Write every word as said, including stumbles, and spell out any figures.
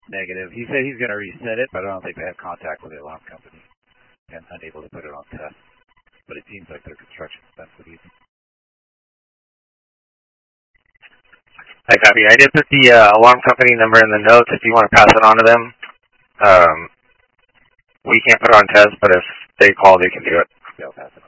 Negative. He said he's going to reset it, but I don't think they have contact with the alarm company and unable to put it on test. But it seems like their construction sensitive. I copy. I did put the uh, alarm company number in the notes if you want to pass it on to them. Um, we can't put it on test, but if they call, they can do it. They'll pass it on.